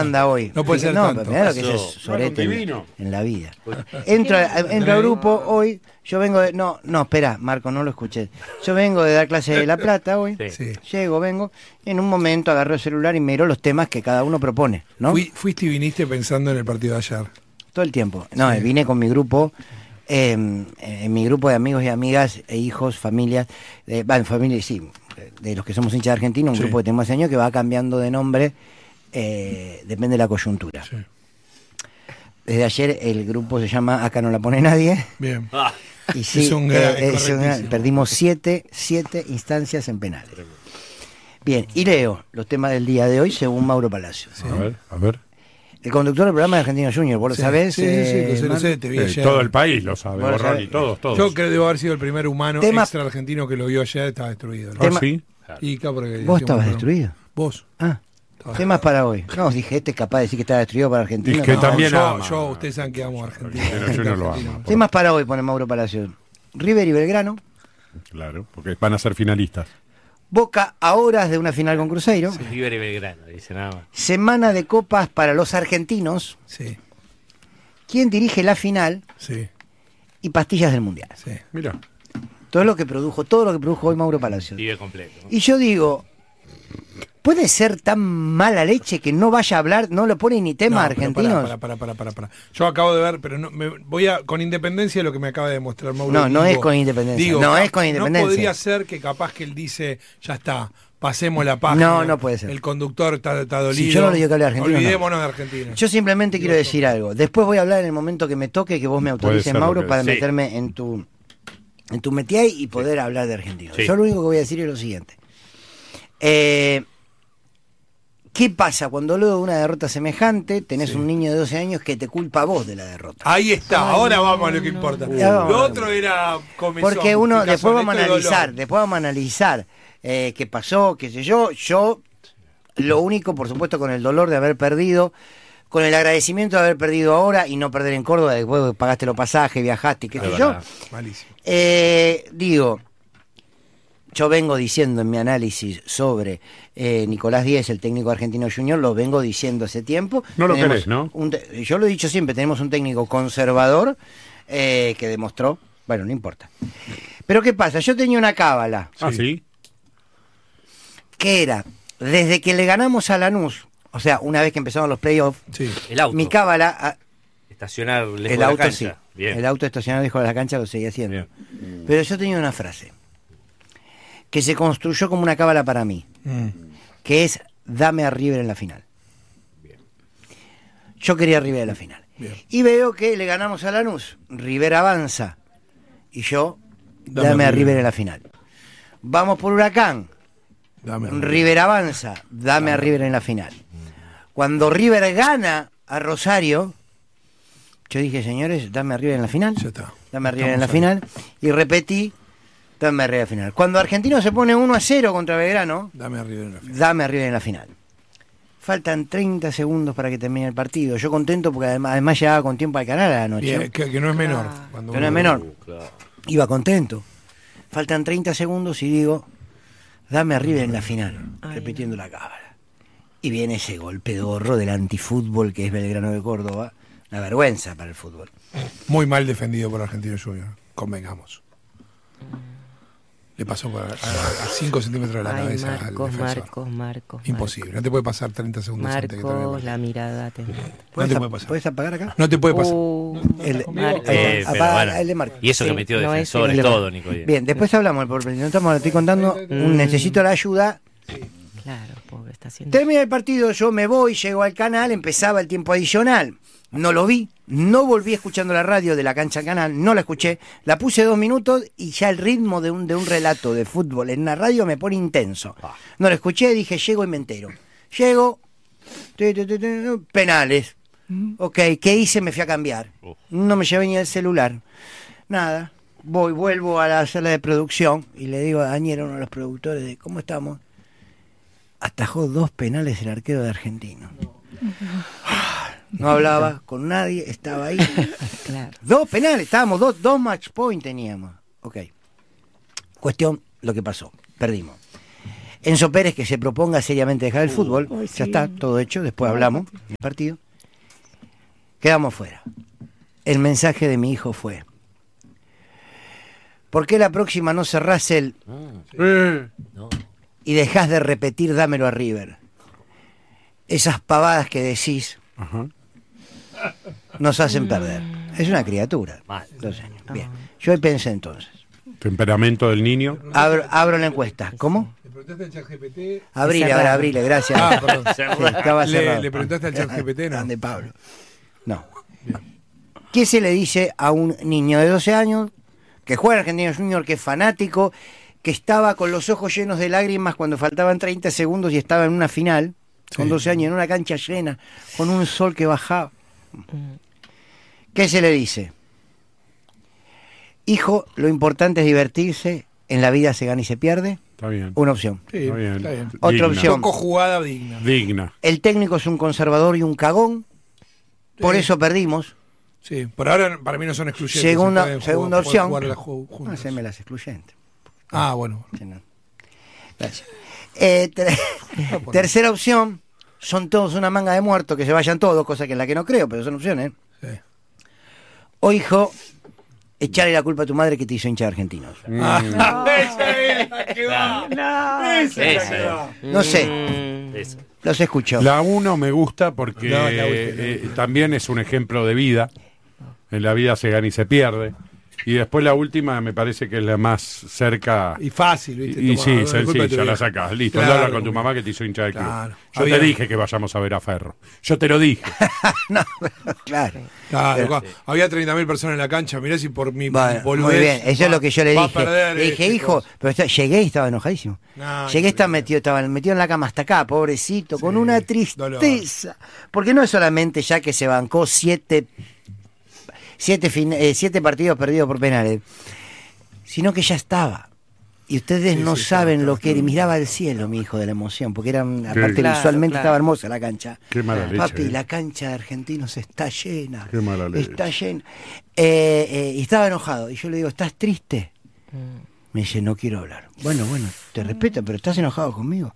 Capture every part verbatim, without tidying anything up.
banda hoy. No puede ser no, tanto. Mirá lo que es sorete en, en la vida. Entro, entro al grupo hoy, yo vengo de... No, no, espera, Marco, no lo escuché. Yo vengo de dar clase de La Plata hoy. Sí. Llego, vengo, y en un momento agarro el celular y miro los temas que cada uno propone, ¿no? Fui, fuiste y viniste pensando en el partido de ayer. Todo el tiempo. No, Sí. vine con mi grupo, eh, en mi grupo de amigos y amigas, e hijos, familias, eh, bueno, familias, sí, de los que somos hinchas de Argentina, un Sí. grupo que tenemos hace años que va cambiando de nombre, eh, depende de la coyuntura. Sí. Desde ayer el grupo se llama Acá no la pone nadie. Bien. Ah, Y sí, Es un eh, gran- es un gran- correctísimo. perdimos siete, siete instancias en penales. Bien, y leo los temas del día de hoy según Mauro Palacio. A ver, a ver. El conductor del programa de Argentino Junior, ¿vos lo Sí, sabés? Sí, sí, sí, eh, lo sé, lo Mar- sé, te vi Eh, ayer. todo el país lo sabe, Vos lo Borrón sabés. y todos, todos. Yo creo que debo haber sido el primer humano Tema- extra argentino que lo vio ayer, estaba destruido. ¿no? Ah, tema- sí. Y claro, porque ¿Vos hicimos estabas un- destruido? Vos. Ah, Estabas- temas para hoy. No, dije, este es capaz de decir que está destruido para Argentina. Es que No. también yo, ama. yo, ustedes saben que amo a Argentina. Pero yo no lo Argentina. amo. Temas para hoy, pone Mauro Palacio. River y Belgrano. Claro, porque van a ser finalistas. Boca a horas de una final con Cruzeiro. River y Belgrano, dice nada más. Semana de copas para los argentinos. Sí, ¿Quién dirige la final? sí, Y pastillas del Mundial. sí. Mira. Todo lo que produjo, todo lo que produjo hoy Mauro Palacio. Vive completo. ¿no? Y yo digo, ¿puede ser tan mala leche que no vaya a hablar, no lo pone ni temas No, pero argentinos? Para, para, para, para, para. Yo acabo de ver, pero no, me voy a con independencia de lo que me acaba de demostrar Mauro. No, no digo- es con independencia. digo, No cap- es con independencia. No podría ser que capaz que él dice, ya está, pasemos la página. No, no puede ser. El conductor está, está dolido. Si yo no le digo que hable argentino, Olvidémonos de Argentina. Yo simplemente quiero decir algo. Después voy a hablar en el momento que me toque, que vos me Puede autorices, ser lo Mauro, que para decís. meterme en tu en tu métier y poder hablar de argentinos. Sí. Yo lo único que voy a decir es lo siguiente. Eh, ¿Qué pasa cuando luego de una derrota semejante tenés Sí. un niño de doce años que te culpa a vos de la derrota? Ahí está, Ay, ahora no, vamos a lo que no, importa. no. Lo otro era comezón, Porque uno, picazón, después vamos a esto es dolor. analizar, después vamos a analizar eh, qué pasó, qué sé yo. Yo, lo único, por supuesto, con el dolor de haber perdido, con el agradecimiento de haber perdido ahora y no perder en Córdoba, después que pagaste los pasajes, viajaste, qué Es sé yo. verdad. Malísimo. Eh, digo, yo vengo diciendo en mi análisis sobre eh, Nicolás Díez, el técnico argentino junior, lo vengo diciendo hace tiempo. No lo Tenemos querés, ¿no? un te- yo lo he dicho siempre, tenemos un técnico conservador eh, que demostró, bueno, no importa. Pero ¿qué pasa? Yo tenía una cábala, Ah, sí. que era, desde que le ganamos a Lanús, o sea, una vez que empezaron los playoffs, Sí. El auto. mi cábala, ah, Estacionar lejos el de la auto cancha. sí, Bien. el auto estacionado lejos de la cancha lo seguía haciendo. Bien. Pero yo tenía una frase que se construyó como una cábala para mí, Mm. que es dame a River en la final. Yo quería a River en la final. Bien. Y veo que le ganamos a Lanús, River avanza y yo Dame dame, a a River. River en la final. Vamos por Huracán, Dame. River avanza, dame a River en la final. Cuando River gana a Rosario, yo dije, señores, dame a River en la final. Ya está. Dame a River en la Estamos ahí. final. Y repetí, dame a River en la final. Cuando Argentino se pone uno a cero contra Belgrano, Dame arriba en la final. dame a River en la final. Faltan treinta segundos para que termine el partido. Yo contento porque además, además llegaba con tiempo al canal a la noche. Bien, que, que no es menor. Ah. Cuando Que no es uno- menor. Uh, claro. Iba contento. Faltan treinta segundos y digo, dame a River en la final. Ay, repitiendo la cámara. Y viene ese golpe de gorro del antifútbol que es Belgrano de Córdoba. Una vergüenza para el fútbol. Muy mal defendido por Argentino Junior. Convengamos. Le pasó por a cinco centímetros de la Ay, cabeza al Marcos, defensor. Marcos, Marcos. Imposible. No te puede pasar treinta segundos antes que termine el Marcos, partido. la mirada. Te... No ¿Puedes, te ap- puede pasar. ¿Puedes apagar acá? No te puede pasar. Uh, El de- Marcos. ahí Eh, está, pero apaga bueno. el de Marco. Y eso que Sí, metió no es defensores, el- todo, Nico. Díaz. Bien, después hablamos del porvenir. No estamos, le estoy contando, un, necesito la ayuda. Claro, pobre, está haciendo. Termina el partido, yo me voy, llego al canal, empezaba el tiempo adicional. No lo vi, no volví escuchando la radio de la cancha al canal, no la escuché. La puse dos minutos y ya el ritmo de un, de un relato de fútbol en la radio me pone intenso. No lo escuché, dije, llego y me entero. Llego, tu, tu, tu, tu, penales. Ok, ¿qué hice? Me fui a cambiar. Uf. No me llevé ni el celular. Nada. Voy, vuelvo a la sala de producción y le digo a Daniel, uno de los productores, de ¿cómo estamos? Atajó dos penales el arquero de Argentino. No hablaba con nadie, estaba ahí. Claro. Dos penales, estábamos, dos, dos match point teníamos. Ok. Cuestión, lo que pasó, perdimos. Enzo Pérez que se proponga seriamente dejar el fútbol. Ay, Ya sí. está, todo hecho. Después hablamos del partido. Quedamos fuera. El mensaje de mi hijo fue: ¿por qué la próxima no cerrás el Eh, No. y dejás de repetir dámelo a River? Esas pavadas que decís ajá. nos hacen perder. Es una criatura. Mal. Dos años. Bien. Yo ahí pensé entonces. Temperamento del niño. Abro, abro la encuesta. ¿Cómo? ¿Le preguntaste al chat G P T? Abrile, Cerrado. ahora abrile, gracias. Ah, perdón. Sí, estaba Le, cerrado. le preguntaste al chat G P T, ¿no? Grande Pablo. No. ¿Qué se le dice a un niño de doce años que juega en Argentinos Junior, que es fanático, que estaba con los ojos llenos de lágrimas cuando faltaban treinta segundos y estaba en una final, con Sí. doce años, en una cancha llena, con un sol que bajaba? ¿Qué se le dice? Hijo, lo importante es divertirse, en la vida se gana y se pierde. Está bien. Una opción. Sí, Está bien. está bien. Otra Digna. opción. Poco jugada digna. Digna. El técnico es un conservador y un cagón, por Sí. eso perdimos. Sí, por ahora para mí no son excluyentes. Segunda- se pueden segunda jugar- opción. jugar las ju- No juntas. haceme las excluyentes. Ah, bueno. Sí, no. Gracias. Eh, ter- tercera opción, son todos una manga de muertos, que se vayan todos, cosa que en la que no creo, pero son opciones. Sí. O hijo, echarle la culpa a tu madre que te hizo hincha de Argentinos. Ah, esa es la que va. Esa es la que Esa va. No sé, Mm, esa. los escucho. La uno me gusta porque No, la última, eh, la última. también es un ejemplo de vida. En la vida se gana y se pierde. Y después la última me parece que es la más cerca. Y fácil, ¿viste? Y, y Tomá, sí, no, la culpa de tu sencilla, la vieja. sacás. Listo, Claro, habla con tu porque- mamá que te hizo hincha del club. Claro. Yo Había- te dije que vayamos a ver a Ferro. Yo te lo dije. No, claro. Claro, Pero- cua- había treinta mil personas en la cancha, mirá si por mi Bueno, boludez muy bien, eso va- es lo que yo le va a dije. perder Le dije, este hijo, coso. pero está- llegué y estaba enojadísimo. No, Llegué, increíble. estaba metido, estaba metido en la cama hasta acá, pobrecito, con Sí, una dolor. tristeza. Porque no es solamente ya que se bancó siete, siete, fin- eh, siete partidos perdidos por penales, sino que ya estaba. Y ustedes Sí, no sí, saben estaba, lo que era. Y estaba. miraba al cielo, mi hijo, de la emoción, porque era, aparte Claro, visualmente claro. estaba hermosa la cancha. Qué mala leche. Papi, eh. la cancha de Argentinos está llena. Qué mala leche. Está llena. Eh, eh, y estaba enojado. Y yo le digo, ¿estás triste? Mm. Me dice, no quiero hablar. Bueno, bueno, te respeto, pero ¿estás enojado conmigo?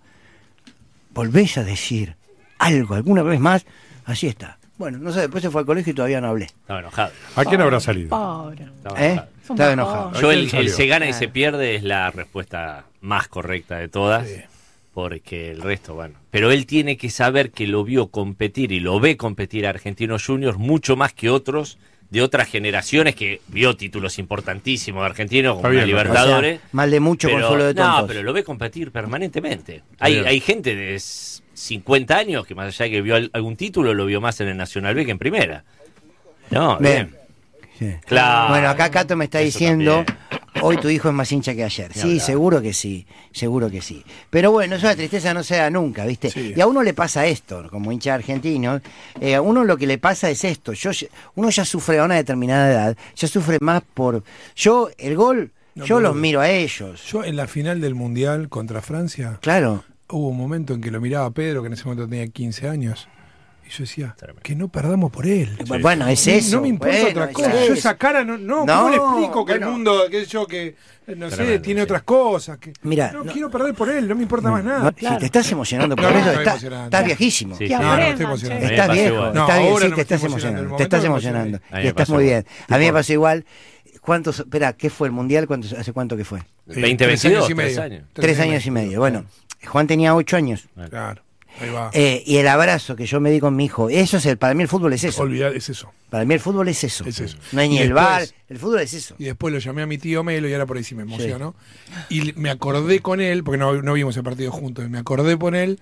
Volvés a decir algo alguna vez más. Así está. Bueno, no sé, después se fue al colegio y todavía no hablé. Estaba enojado. ¿A quién habrá salido? Pobre. Estaba ¿Eh? enojado. Estaba enojado. Yo ¿A el, quién el salió? se gana y se Claro. pierde es la respuesta más correcta de todas, Sí. porque el resto, bueno. Pero él tiene que saber que lo vio competir y lo ve competir a Argentinos Juniors mucho más que otros de otras generaciones que vio títulos importantísimos de Argentinos como Está bien, la o sea, Libertadores. O sea, mal de mucho, consuelo de tontos. No, pero lo ve competir permanentemente. Hay, bien. hay gente de s- cincuenta años que más allá de que vio al- algún título, lo vio más en el Nacional B que en primera. No, Bien. bien. Sí. Claro. Bueno, acá Cato me está Eso diciendo, también. hoy tu hijo es más hincha que ayer. Ni Sí, hablar. seguro que sí, seguro que sí. Pero bueno, eso la tristeza no se da nunca, ¿viste? Sí. Y a uno le pasa esto, como hincha argentino, eh, a uno lo que le pasa es esto. Yo, uno ya sufre a una determinada edad, ya sufre más por... Yo, el gol, No, yo pero- los miro a ellos. Yo en la final del Mundial contra Francia, Claro. hubo un momento en que lo miraba a Pedro, que en ese momento tenía quince años, y yo decía, Tremendo. que no perdamos por él. Bueno, es No- eso. No me importa bueno, otra es cosa. Yo eso. esa cara, no, no, No, ¿cómo le explico que bueno. el mundo, que yo, que, eh, no sé, Tremendo, tiene sí. otras cosas? Que, Mirá, no, no- quiero perder por él, no me importa más No, nada. Si te estás emocionando por No, eso, estoy está- emocionado. estás viejísimo. Sí, Que sí. No, no, aprendan, estoy emocionado. che. Estás me pasó viejo, igual. No, está bien, ahora sí, no te me estás estoy emocionando, emocionando, en te el estás momento me emocionando emocioné. A mí y me estás pasó muy igual. bien. A mí me pasó igual. ¿Cuántos, espera, qué fue el mundial? ¿Cuántos, ¿Hace cuánto que fue? Eh, veinte tres veintidós, años y tres medio. años. Tres años y medio. Bueno, Juan tenía ocho años. Claro, ahí va. Eh, y el abrazo que yo me di con mi hijo, eso es el, para mí el fútbol es eso. Olvidar, es eso. Para mí el fútbol es eso. Es eso. No es ni Y el después- bar, el fútbol es eso. Y después lo llamé a mi tío Melo y ahora por ahí sí me emocionó. Y le- me acordé con él, porque no, no vimos el partido juntos, me acordé con él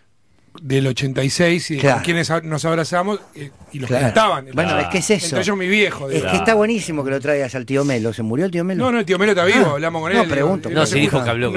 del ochenta y seis y de Claro. con quienes a- nos abrazamos eh, y los Claro. que estaban. Bueno, es que es eso. Entonces yo mi viejo. Es digo. que está buenísimo que lo traigas al tío Melo. ¿Se murió el tío Melo? No, no, el tío Melo está vivo, Ah, hablamos con no, él. pregunto. digo, No, él sí se dijo puso- que habló con